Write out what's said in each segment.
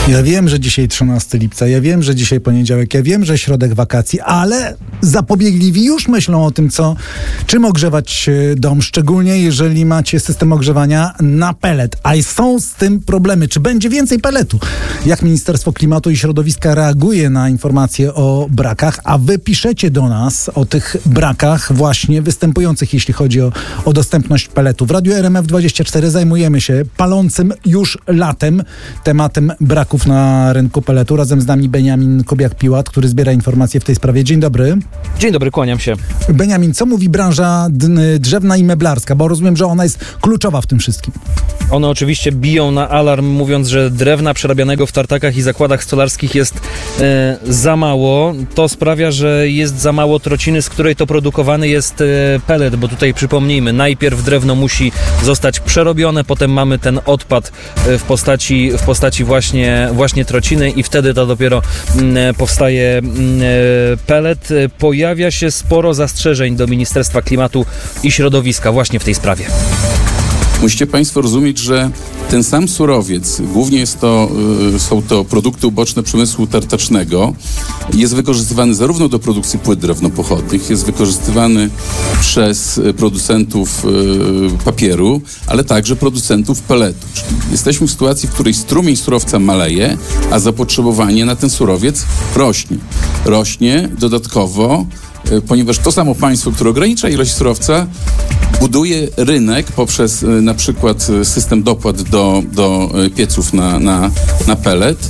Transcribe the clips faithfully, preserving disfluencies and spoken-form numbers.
Ja wiem, że dzisiaj trzynastego lipca, ja wiem, że dzisiaj poniedziałek, ja wiem, że środek wakacji, ale zapobiegliwi już myślą o tym, co, czym ogrzewać dom, szczególnie jeżeli macie system ogrzewania na pelet. A są z tym problemy. Czy będzie więcej peletu? Jak Ministerstwo Klimatu i Środowiska reaguje na informacje o brakach? A wy piszecie do nas o tych brakach właśnie występujących, jeśli chodzi o, o dostępność peletu. W Radiu R M F dwadzieścia cztery zajmujemy się palącym już latem tematem braków na rynku peletu. Razem z nami Beniamin Kubiak-Piłat, który zbiera informacje w tej sprawie. Dzień dobry. Dzień dobry, kłaniam się. Beniamin, co mówi branża drzewna i meblarska? Bo rozumiem, że ona jest kluczowa w tym wszystkim. One oczywiście biją na alarm, mówiąc, że drewna przerabianego w tartakach i zakładach stolarskich jest e, za mało. To sprawia, że jest za mało trociny, z której to produkowany jest e, pelet, bo tutaj przypomnijmy, najpierw drewno musi zostać przerobione, potem mamy ten odpad e, w postaci, w postaci właśnie, właśnie trociny i wtedy to dopiero m, powstaje m, pelet. Pojawia się sporo zastrzeżeń do Ministerstwa Klimatu i Środowiska właśnie w tej sprawie. Musicie Państwo rozumieć, że ten sam surowiec, głównie jest to, są to produkty uboczne przemysłu tartacznego, jest wykorzystywany zarówno do produkcji płyt drewnopochodnych, jest wykorzystywany przez producentów papieru, ale także producentów peletu. Czyli jesteśmy w sytuacji, w której strumień surowca maleje, a zapotrzebowanie na ten surowiec rośnie. Rośnie dodatkowo, ponieważ to samo państwo, które ogranicza ilość surowca, buduje rynek poprzez na przykład system dopłat do, do pieców na, na, na pelet,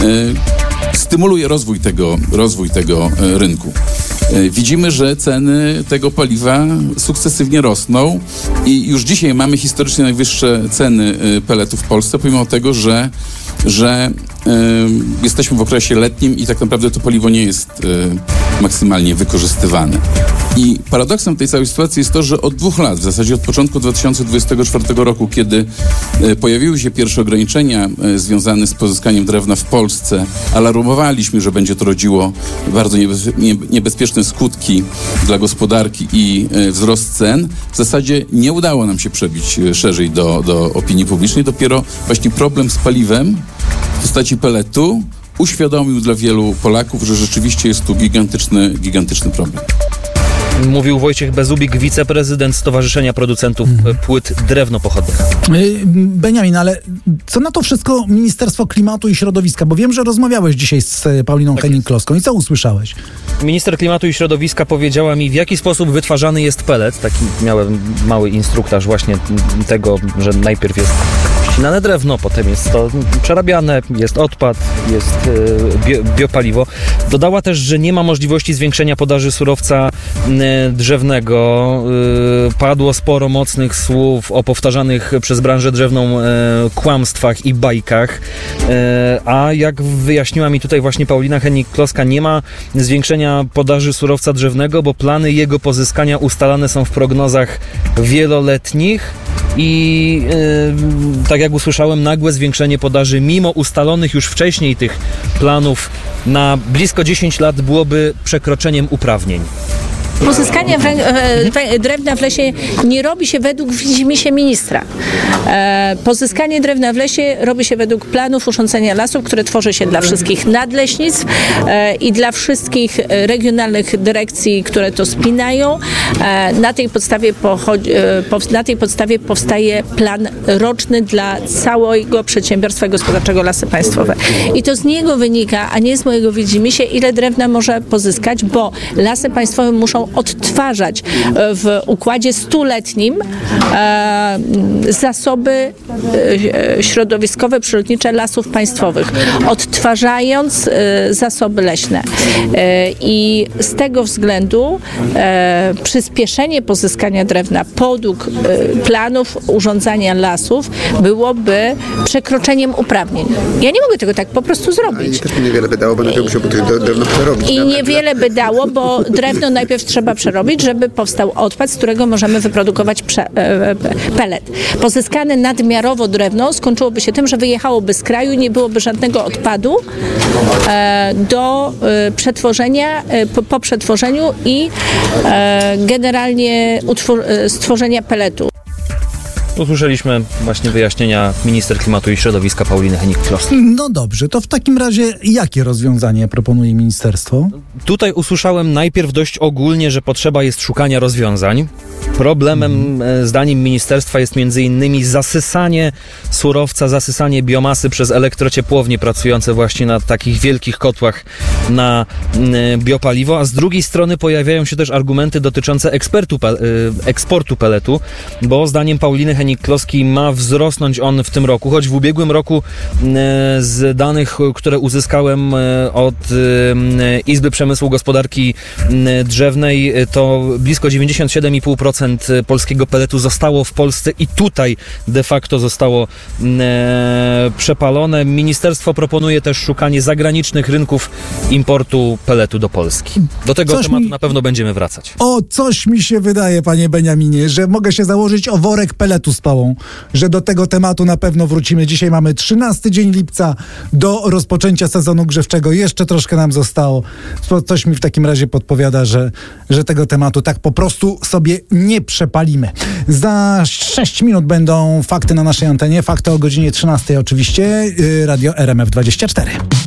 stymuluje rozwój tego, rozwój tego rynku. Widzimy, że ceny tego paliwa sukcesywnie rosną i już dzisiaj mamy historycznie najwyższe ceny peletu w Polsce, pomimo tego, że, że y, jesteśmy w okresie letnim i tak naprawdę to paliwo nie jest y, maksymalnie wykorzystywane. I paradoksem tej całej sytuacji jest to, że od dwóch lat, w zasadzie od początku dwa tysiące dwudziestego czwartego roku, kiedy y, pojawiły się pierwsze ograniczenia y, związane z pozyskaniem drewna w Polsce, alarmowaliśmy, że będzie to rodziło bardzo niebez, nie, niebezpieczne skutki dla gospodarki i y, wzrost cen. W zasadzie nie udało nam się przebić y, szerzej do, do opinii publicznej. Dopiero właśnie problem z paliwem w postaci peletu uświadomił dla wielu Polaków, że rzeczywiście jest tu gigantyczny, gigantyczny problem. Mówił Wojciech Bezubik, wiceprezydent Stowarzyszenia Producentów Płyt Drewnopochodnych. Beniamin, ale co na to wszystko Ministerstwo Klimatu i Środowiska? Bo wiem, że rozmawiałeś dzisiaj z Pauliną tak Hennig-Kloską i co usłyszałeś? Minister Klimatu i Środowiska powiedziała mi, w jaki sposób wytwarzany jest pelet. Taki miałem mały instruktaż właśnie tego, że najpierw jest ścinane drewno, potem jest to przerabiane, jest odpad, jest bio, biopaliwo. Dodała też, że nie ma możliwości zwiększenia podaży surowca drzewnego. Padło sporo mocnych słów o powtarzanych przez branżę drzewną kłamstwach i bajkach, a jak wyjaśniła mi tutaj właśnie Paulina Hennig-Kloska, nie ma zwiększenia podaży surowca drzewnego, bo plany jego pozyskania ustalane są w prognozach wieloletnich i yy, tak jak usłyszałem, nagłe zwiększenie podaży mimo ustalonych już wcześniej tych planów na blisko dziesięć lat byłoby przekroczeniem uprawnień. Pozyskanie drewna w lesie nie robi się według widzimisię ministra. Pozyskanie drewna w lesie robi się według planów urządzenia lasów, które tworzy się dla wszystkich nadleśnictw i dla wszystkich regionalnych dyrekcji, które to spinają. Na tej podstawie, pochodzi, na tej podstawie powstaje plan roczny dla całego przedsiębiorstwa gospodarczego Lasy Państwowe. I to z niego wynika, a nie z mojego widzimisię, ile drewna może pozyskać, bo Lasy Państwowe muszą odtwarzać w układzie stuletnim e, zasoby e, środowiskowe, przyrodnicze lasów państwowych, odtwarzając e, zasoby leśne. E, I z tego względu e, przyspieszenie pozyskania drewna podług e, planów urządzania lasów byłoby przekroczeniem uprawnień. Ja nie mogę tego tak po prostu zrobić. I też niewiele by dało, bo najpierw musiałby to drewno przerobić. I niewiele by dało, bo drewno najpierw trzeba przerobić, żeby powstał odpad, z którego możemy wyprodukować prze, e, pelet. Pozyskane nadmiarowo drewno skończyłoby się tym, że wyjechałoby z kraju i nie byłoby żadnego odpadu e, do e, przetworzenia, e, po, po przetworzeniu i e, generalnie utwor- stworzenia peletu. Usłyszeliśmy właśnie wyjaśnienia minister klimatu i środowiska Pauliny Hennig-Kloski. No dobrze, to w takim razie jakie rozwiązanie proponuje ministerstwo? Tutaj usłyszałem najpierw dość ogólnie, że potrzeba jest szukania rozwiązań. Problemem, e, zdaniem ministerstwa, jest między innymi zasysanie surowca, zasysanie biomasy przez elektrociepłownie pracujące właśnie na takich wielkich kotłach na e, biopaliwo, a z drugiej strony pojawiają się też argumenty dotyczące ekspertu, e, eksportu peletu, bo zdaniem Pauliny Hennig-Kloski ma wzrosnąć on w tym roku, choć w ubiegłym roku e, z danych, które uzyskałem e, od e, Izby Przemysłu Gospodarki e, Drzewnej, e, to blisko dziewięćdziesiąt siedem i pół procent polskiego peletu zostało w Polsce i tutaj de facto zostało e, przepalone. Ministerstwo proponuje też szukanie zagranicznych rynków importu peletu do Polski. Do tego Coś tematu mi... na pewno będziemy wracać. O, coś mi się wydaje, panie Beniaminie, że mogę się założyć o worek peletu z pałą, że do tego tematu na pewno wrócimy. Dzisiaj mamy trzynasty dzień lipca, do rozpoczęcia sezonu grzewczego. Jeszcze troszkę nam zostało. Coś mi w takim razie podpowiada, że, że tego tematu tak po prostu sobie nie przepalimy. Za sześć minut będą fakty na naszej antenie. Fakty o godzinie trzynastej oczywiście. Radio R M F dwadzieścia cztery.